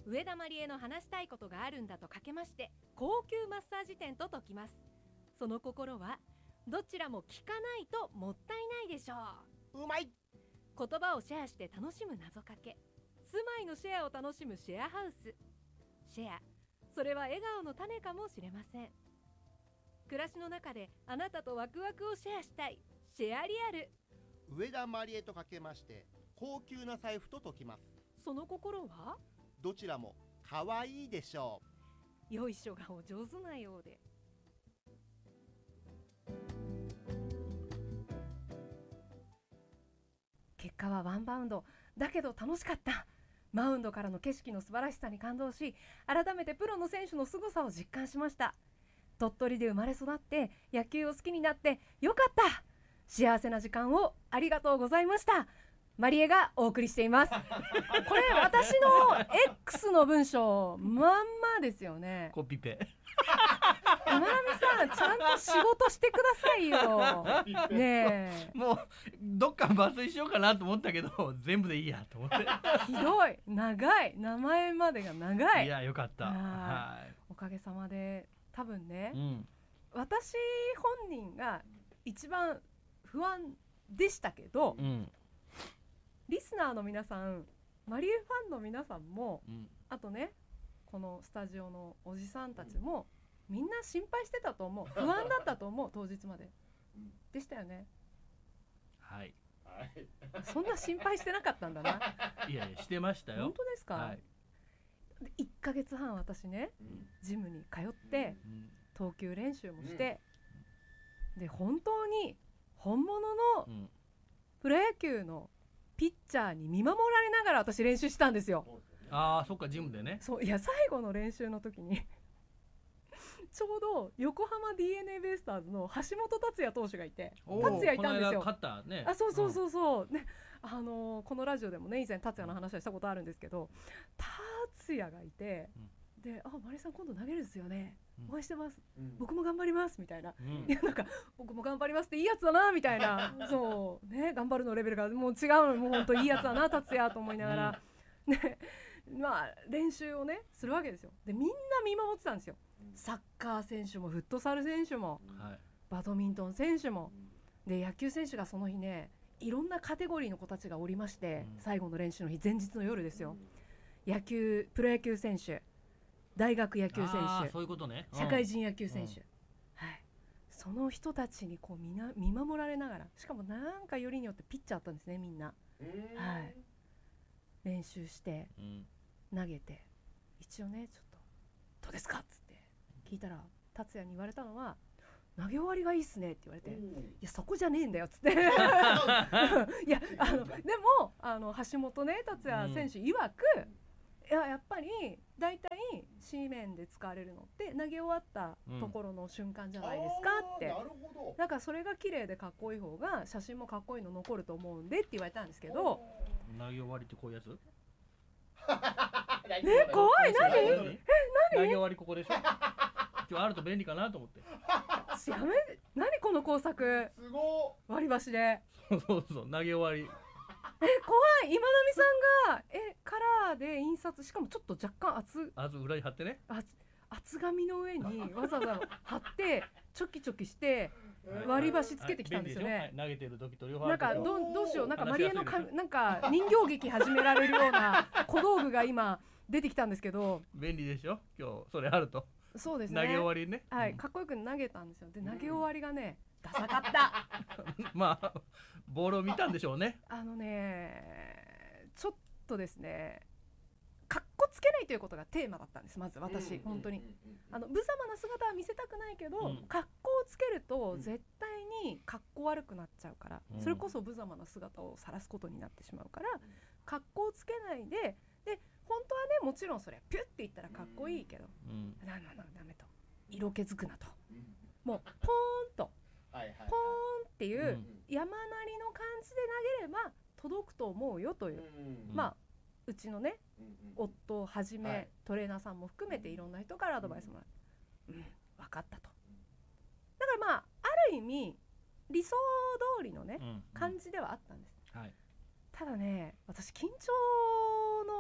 上田まりえの話したいことがあるんだとかけまして、高級マッサージ店と解きます。その心は、どちらも聞かないともったいないでしょう。 うまい。 言葉をシェアして楽しむ謎かけ、住まいのシェアを楽しむシェアハウス。シェア、それは笑顔の種かもしれません。暮らしの中であなたとワクワクをシェアしたい、シェアリアル。 上田まりえとかけまして高級な財布と解きます。 その心は、 どちらも可愛いでしょう。よいしょがお上手なようで。結果はワンバウンドだけど楽しかった。マウンドからの景色の素晴らしさに感動し、改めてプロの選手の凄さを実感しました。鳥取で生まれ育って野球を好きになってよかった。幸せな時間をありがとうございました。マリエがお送りしています。これ私の X の文章まんまですよね。 コピペ。 今波さん、ちゃんと仕事してくださいよ。ねえ。 もうどっか抜粋しようかなと思ったけど、全部でいいやと思って。 ひどい、長い、名前までが長い。 いや、よかった。はい。 おかげさまで、多分ね、 私本人が一番不安でしたけど、リスナーの皆さん、マリエファンの皆さんも、あとね、このスタジオのおじさんたちも、みんな心配してたと思う。不安だったと思う、当日まで。でしたよね。 はい。 そんな心配してなかったんだな。 いやいや、してましたよ。 本当ですか？はい。1ヶ月半私ね、ジムに通って、投球練習もして、で本当に本物のプロ野球のピッチャーに見守られながら私練習したんですよ。 ああ、そっか、ジムでね。 そう、いや、最後の練習の時にちょうど横浜 DNA ベイスターズの橋本達也投手がいて、達也いたんですよ。 勝ったね。 あ、そうそうそうそう、ね、このラジオでもね以前達也の話はしたことあるんですけど、達也がいて、で、あ、マリさん今度投げるんですよね、応援してます、僕も頑張りますみたいな、いや、なんか僕も頑張りますっていいやつだなみたいな、そうね、頑張るのレベルがもう違うの、もう本当いいやつだな達也と思いながら、ね、まあ練習をねするわけですよ。でみんな見守ってたんですよ。サッカー選手もフットサル選手も、バドミントン選手も、で野球選手がその日ね、いろんなカテゴリーの子たちがおりまして、最後の練習の日、前日の夜ですよ。プロ野球選手、大学野球選手、 そういうことね、 社会人野球選手、はい、その人たちにこう見守られながら、しかもなんかよりによってピッチャーあったんですね、みんな。はい、練習して投げて、一応ね、ちょっとどうですかっつって聞いたら、達也に言われたのは、投げ終わりがいいっすねって言われて、いやそこじゃねえんだよっつっていや、でも橋本ね達也選手曰く、やっぱりだいたい紙面で使われるのって投げ終わったところの瞬間じゃないですかって、だからそれが綺麗でかっこいい方が写真もかっこいいの残ると思うんでって言われたんですけど、 投げ終わりってこういうやつ怖い、何投げ終わりここでしょ今日あると便利かなと思って。 やめ、何この工作、 すご割り箸で。 そう投げ終わり。 怖い、今波さんがカラーで印刷、しかもちょっと若干裏に貼ってね、 厚紙の上にわざわざ貼ってチョキチョキして割り箸つけてきたんですよね。 投げてる時と両方なんかどうしよう、なんかマリエのなんか人形劇始められるような小道具が今出てきたんですけど、 便利でしょ今日それあると。 そうですね、 投げ終わりね、 はい、かっこよく投げたんですよ。で投げ終わりがね、ダサかったまあボールを見たんでしょうね。 ちょっとですね、かっこつけないということがテーマだったんです。まず私、本当に無様な姿は見せたくないけど、格好をつけると絶対に格好悪くなっちゃうから、それこそ無様な姿を晒すことになってしまうから、格好をつけないで、本当はね、もちろんそれはピュッていったらかっこいいけど、ダメと、色気づくなと、もうポーンとポーンっていう山なりの感じで投げれば届くと思うよという、まあうちのね、夫をはじめ、トレーナーさんも含めていろんな人からアドバイスもらって、分かったと。だからまあある意味理想通りのね、感じではあったんです。ただね、私緊張のせい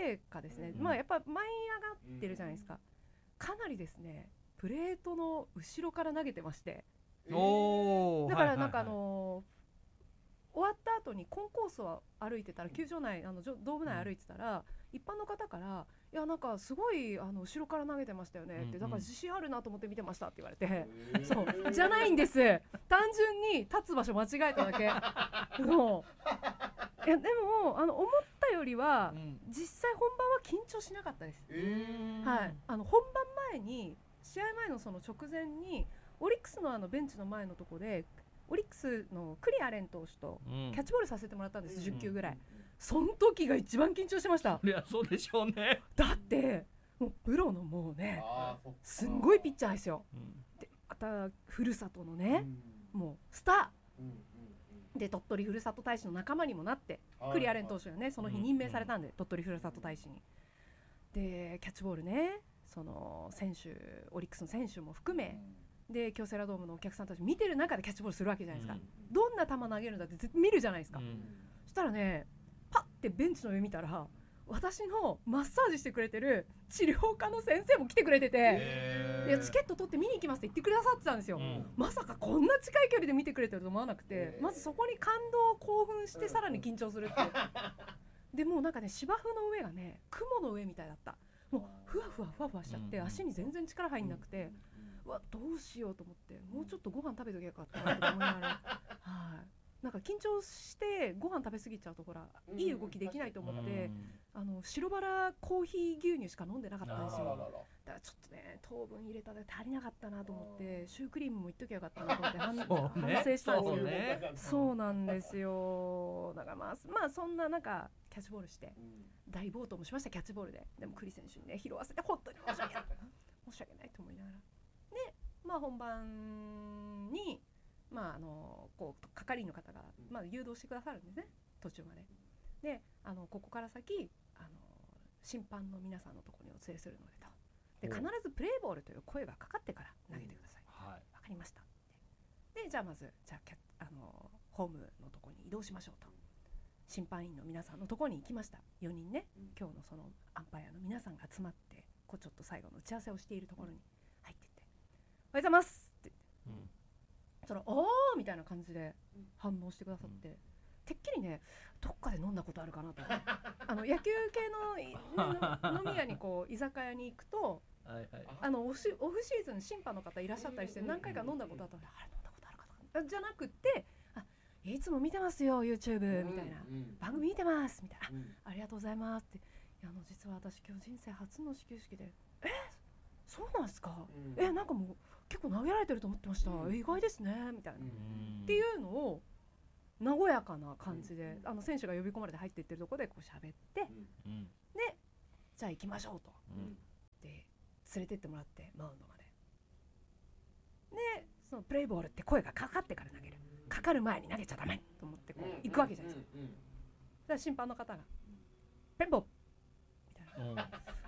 せいかですね、やっぱ舞い上がってるじゃないですか、かなりですねプレートの後ろから投げてまして、だからなんか終わった後にコンコースを歩いてたら、球場内ドーム内歩いてたら、一般の方からいやなんかすごい後ろから投げてましたよねって、だから自信あるなと思って見てましたって言われて、そうじゃないんです、単純に立つ場所間違えただけのいやでも思ったよりは、実際本番は緊張しなかったです、はい、本番前に試合前のその直前にオリックスのベンチの前のとこでオリックスのクリアレン投手とキャッチボールさせてもらったんです、10球ぐらい。その時が一番緊張してました。 いやそうでしょうね。 だってもうプロのもうねすんごいピッチャーですよ、でまたふるさとのね、もうスター、で鳥取ふるさと大使の仲間にもなって、クリアレン投手がねその日任命されたんで、鳥取ふるさと大使に。でキャッチボールね、その選手オリックスの選手も含めで京セラドームのお客さんたち見てる中でキャッチボールするわけじゃないですか、どんな球投げるんだって見るじゃないですか、そしたらねパッてベンチの上見たら、私のマッサージしてくれてる治療科の先生も来てくれてて、いやチケット取って見に行きますって言ってくださってたんですよ、まさかこんな近い距離で見てくれてると思わなくて、まずそこに感動興奮してさらに緊張するってでもうなんかね芝生の上がね雲の上みたいだった、もうふわふわふわふわしちゃって、足に全然力入んなくて、うわどうしようと思って、もうちょっとご飯食べときゃよかったなと思いながらはい、なんか緊張してご飯食べ過ぎちゃうとほらいい動きできないと思って、白バラコーヒー牛乳しか飲んでなかったんですよ。だからちょっとね糖分入れたで足りなかったなと思って、シュークリームもいっときゃよかったなと思って反省したんですよね。そうなんですよ。だからまあそんな中キャッチボールして大暴投もしました、キャッチボールで。でも栗選手にね拾わせて本当に申し訳ない申し訳ないと思いながらで、本番にこう係員の方が、誘導してくださるんですね、途中まで。でここから先審判の皆さんのところにお連れするのでと、で必ずプレーボールという声がかかってから投げてください、わかりましたって。でじゃあまずホームのところに移動しましょうと、審判員の皆さんのところに行きました。4人ね、今日のそのアンパイアの皆さんが集まってこうちょっと最後の打ち合わせをしているところに入っていって、おはようございますって言って、そのおーみたいな感じで反応してくださって、てっきりねどっかで飲んだことあるかなと野球系の飲み屋にこう居酒屋に行くとオフシーズン審判の方いらっしゃったりして、何回か飲んだことあったので、あれ飲んだことあるかとかじゃなくて、いつも見てますよ YouTube みたいな、番組見てますみたいな、ありがとうございますって、実は私今日人生初の始球式で、そうなんですか、なんかもう結構投げられてると思ってました、意外ですねみたいな、っていうのを和やかな感じで、選手が呼び込まれて入っていってるところでこう喋って、でじゃあ行きましょうと、で連れてってもらってマウンドまで、でそのプレイボールって声がかかってから投げる、かかる前に投げちゃダメと思ってこう行くわけじゃないですか。だから審判の方がペンボみたいな、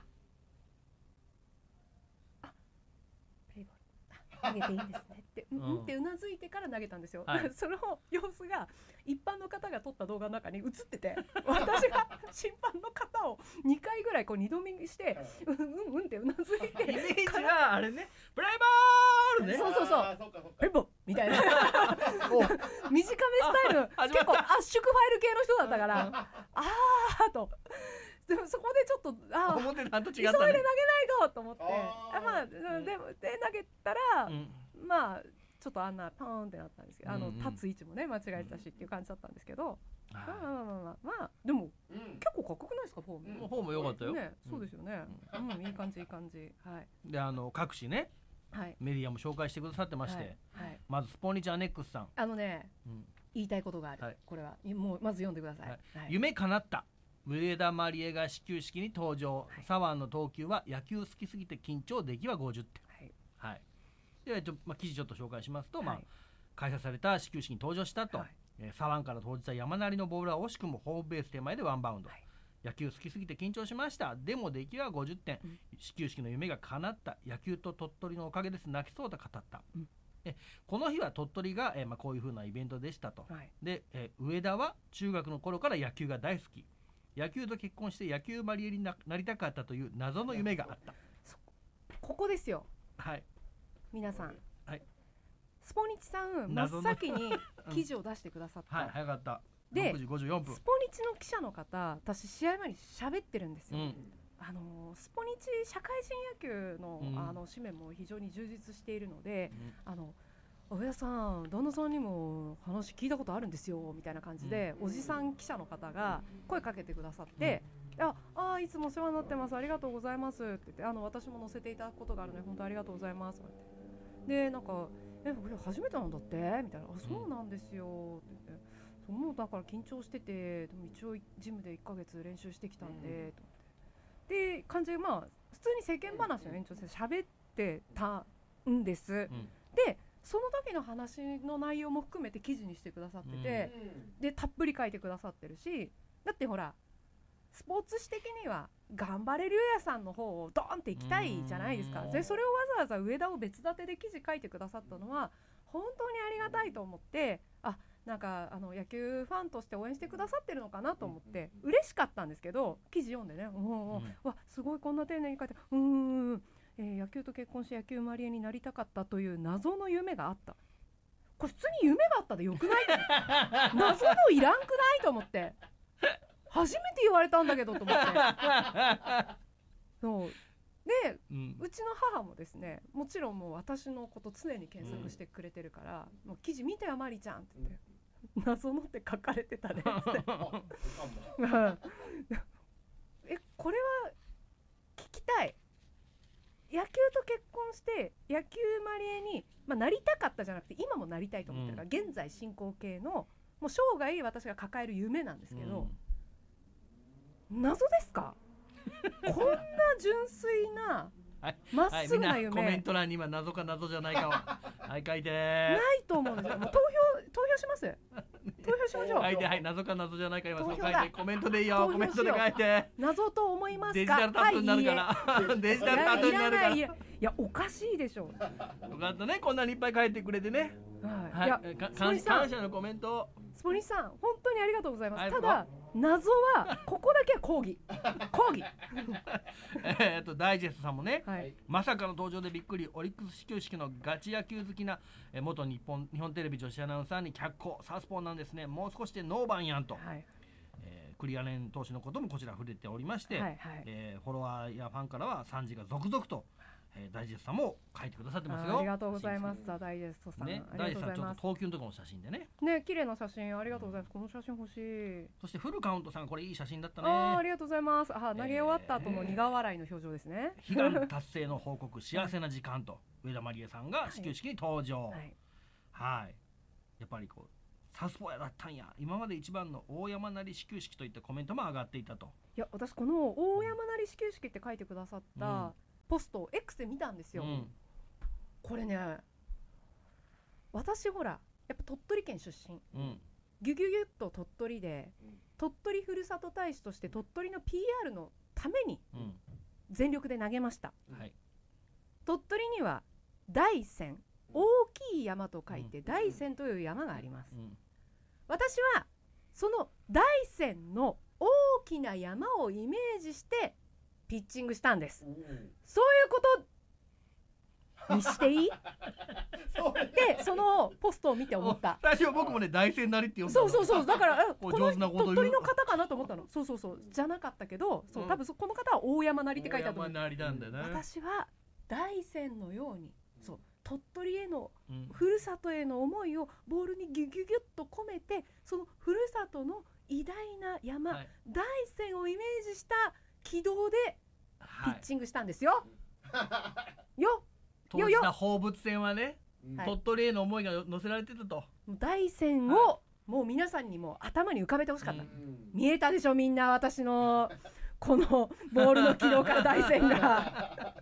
プレイボール投げていいんですねってってうなずいてから投げたんですよ、その様子が一般の方が撮った動画の中に映ってて、私が審判の方を2回ぐらいこう二度見してってうなずいて、 イメージはあれね、プレイボールね、 そうペンボみたいな短めスタイル結構圧縮ファイル系の人だったからと、でもそこでちょっと思ってたんと違ったね、 急いで投げないとと思って、で投げたら、ちょっとあんなパーンってなったんですけど、立つ位置もね間違えてたしっていう感じだったんですけど、でも結構かっこよくないですか、フォーム良かったよね。そうですよね、いい感じいい感じ。 で各種ねメディアも紹介してくださってまして、まずスポニチアネックスさん、言いたいことがある、これはもうまず読んでください。 夢叶った、上田まりえが始球式に登場、左腕の投球は野球好きすぎて緊張、出来は50点。で記事ちょっと紹介しますと、開催された始球式に登場したと、左腕から投じた山なりのボールは惜しくもホームベース手前でワンバウンド、野球好きすぎて緊張しました、でも出来は50点、始球式の夢が叶った、野球と鳥取のおかげです、泣きそうと語った、この日は鳥取が、こういう風なイベントでしたと、で、上田は中学の頃から野球が大好き、 野球と結婚して野球マリエになりたかったという謎の夢があった。 ここですよ。 はい。 皆さん。 はい。 スポニチさん真っ先に記事を出してくださった。 はい、早かった。 で、 6時54分。 スポニチの記者の方、私試合前に喋ってるんですよ。スポニチ社会人野球の、紙面も非常に充実しているので、上田さん、旦那さんにも話聞いたことあるんですよみたいな感じで、おじさん記者の方が声かけてくださって、いつもお世話になってます、ありがとうございますって言って、私も載せていただくことがあるので本当ありがとうございますってで、なんかこれ初めてなんだってみたいな、そうなんですよって言って、もうだから緊張してて、でも一応ジムで1ヶ月練習してきたんで、と思ってで感じで、普通に世間話の延長で喋ってたんです、でその時の話の内容も含めて記事にしてくださってて、でたっぷり書いてくださってるし、だってほらスポーツ紙的には頑張れるやさんの方をドーンっていきたいじゃないですか。でそれをわざわざ上田を別立てで記事書いてくださったのは本当にありがたいと思って、なんか野球ファンとして応援してくださってるのかなと思って嬉しかったんですけど、記事読んでね、わすごいこんな丁寧に書いて、野球と結婚し野球マリエになりたかったという謎の夢があった。これ普通に夢があったでよくない謎のいらんくないと思って、初めて言われたんだけどと思ってそうで、うちの母もですね、もちろんもう私のこと常に検索してくれてるから、もう記事見たよマリちゃんって言って、謎のって書かれてたねってこれは聞きたい。野球と結婚して野球マリエに、なりたかったじゃなくて今もなりたいと思ってるから、現在進行形のもう生涯私が抱える夢なんですけど、謎ですかこんな純粋なまっすぐな夢、 コメント欄に今謎か謎じゃないかを書いてないと思うんですよ。もう投票します投票しましょう。 書いて、謎か謎じゃないか今そう書いて、コメントでいいよ、コメントで書いて。 謎と思いますか。 デジタルタトゥーになるから、デジタルタトゥーになるから。 いやおかしいでしょ。 よかったね、こんなにいっぱい書いてくれてね。感謝のコメント。 スポニチさん本当にありがとうございます。ただ謎はここだけは抗議ダイジェストさんもね、まさかの登場でびっくり、オリックス始球式のガチ野球好きな元日本テレビ女子アナウンサーに脚光、サウスポーなんですね、もう少しでノーバンやんと、クリアレン投手のこともこちら触れておりまして、フォロワーやファンからは賛辞が続々と、ダイジェストさんも書いてくださってますよ。 ありがとうございます。ダイジェストさん、ね、 ダイジェストさんちょっと投球のところの写真でね、 綺麗な写真ありがとうございます。この写真欲しい。 そしてフルカウントさん、これいい写真だったね。 ありがとうございます。投げ終わった後の苦笑いの表情ですね。 悲願達成の報告幸せな時間と上田まりえさんが始球式に登場。やっぱりこうサウスポーやだったんや、今まで一番の大山なり始球式といったコメントも上がっていたと。 いや私この大山なり始球式って書いてくださった、ポストを X で見たんですよ、これね、私ほらやっぱ鳥取県出身、ギュギュギュッと鳥取で、鳥取ふるさと大使として鳥取の PR のために全力で投げました、鳥取には大山、大きい山と書いて大山という山があります、私はその大山の大きな山をイメージしてピッチングしたんです。そういうことにしていいで、そのポストを見て思った。 最初僕もね、大山なりって呼んだの。 そうだからこの鳥取の方かなと思ったの。そうじゃなかったけど、多分この方は大山なりって書いてあった。私は大山のように、鳥取への、ふるさとへの思いをボールにギュギュギュッと込めて、そのふるさとの偉大な山、大山をイメージした軌道でピッチングしたんですよ。 当時の放物線はね、鳥取への思いが乗せられてたと。 大山をもう皆さんにも頭に浮かべてほしかった。見えたでしょみんな、私のこのボールの軌道から大山が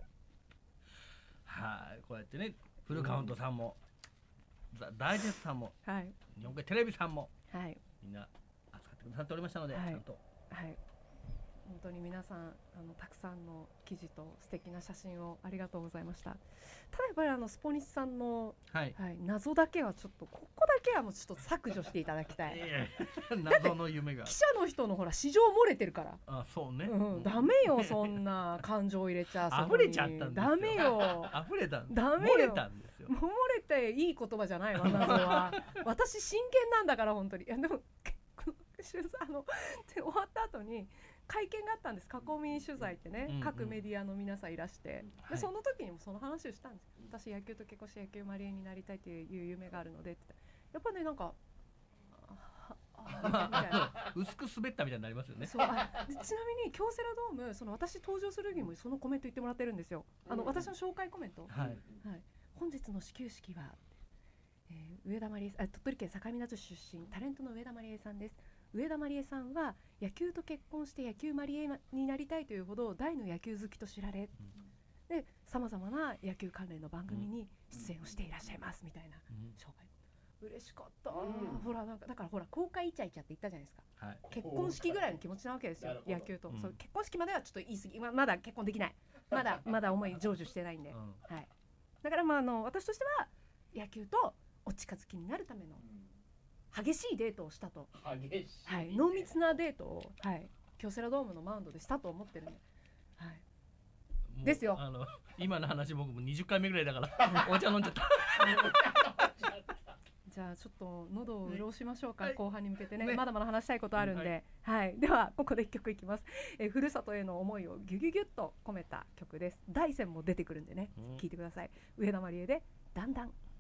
こうやってね、フルカウントさんも、ダイジェストさんも、日本テレビさんも、みんな扱ってくださっておりましたので、ちゃんと本当に皆さんたくさんの記事と素敵な写真をありがとうございました。ただやっぱりスポニチさんの、はいはい、謎だけはちょっとここだけはもうちょっと削除していただきたい。 謎の夢が。 記者の人のほら市場漏れてるから。 あ、そうね。 ダメよそんな感情入れちゃ。 溢れちゃったんですよ。 ダメよ。 溢れたんです。 ダメよ。 漏れたんですよ。 漏れていい言葉じゃないわ謎は。私真剣なんだから本当に。いやでも終わった後に会見があったんです。囲み取材ってね、各メディアの皆さんいらして、でその時にもその話をしたんです。私野球と結婚して野球マリエになりたいという夢があるのでって。やっぱねなんか薄く滑ったみたいになりますよね。 そうちなみに京セラドーム私登場する時もそのコメント言ってもらってるんですよ。私の紹介コメント、はいはい、本日の始球式は、上田マリエ鳥取県境港市出身タレントの上田マリエさんです。上田マリエさんは野球と結婚して野球マリエになりたいというほど大の野球好きと知られ、でさまざまな野球関連の番組に出演をしていらっしゃいますみたいな紹介。嬉しかった、ほらなんかだからほら公開イチャイチャって言ったじゃないですか、はい、結婚式ぐらいの気持ちなわけですよ野球と、そう結婚式まではちょっと言い過ぎ、まだ結婚できない、まだ思い成就してないんで、はい、だから私としては野球とお近づきになるための激しいデートをしたと、はい、濃密なデートを、はい、京セラドームのマウンドでしたと思ってるんで、はい、ですよ。 今の話僕も20回目ぐらいだからお茶飲んじゃったじゃあちょっと喉を潤しましょうか、はい、後半に向けて ねまだまだ話したいことあるんで、はい、ではここで1曲いきます。ふるさとへの思いをギュギュギュッと込めた曲です。大山も出てくるんでね、聴いてください。上田マリエでだんだん。